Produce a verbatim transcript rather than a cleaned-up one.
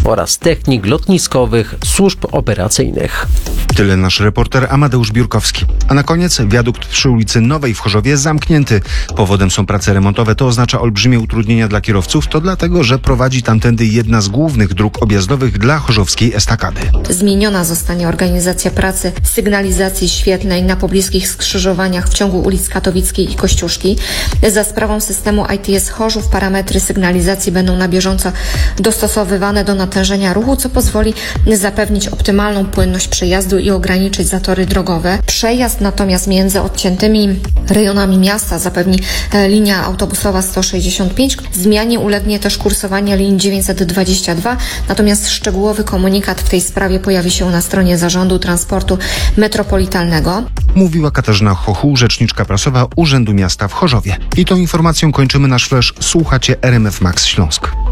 oraz technik lotniskowych służb operacyjnych. Tyle nasz reporter Amadeusz Biurkowski. A na koniec wiadukt przy ulicy Nowej w Chorzowie zamknięty. Powodem są prace remontowe. To oznacza olbrzymie utrudnienia dla kierowców. To dlatego, że prowadzi tamtędy jedna z głównych dróg objazdowych dla chorzowskiej estakady. Zmieniona zostanie organizacja pracy sygnalizacji świetlnej na pobliskich skrzyżowaniach w ciągu ulic Katowickiej i Kościuszki. Za sprawą systemu I T S Chorzów parametry sygnalizacji będą na bieżąco dostosowywane do natężenia ruchu, co pozwoli zapewnić optymalną płynność przejazdu i ograniczyć zatory drogowe. Przejazd natomiast między odciętymi rejonami miasta zapewni linia autobusowa sto sześćdziesiąt pięć. Zmianie ulegnie też kursowanie linii dziewięćset dwadzieścia dwa, natomiast szczegółowy komunikat w tej sprawie pojawi się na stronie Zarządu Transportu Metropolitalnego. Mówiła Katarzyna Chochuł, rzeczniczka prasowa Urzędu Miasta w Chorzowie. I tą informacją kończymy nasz flash. Słuchacie R M F Max Śląsk.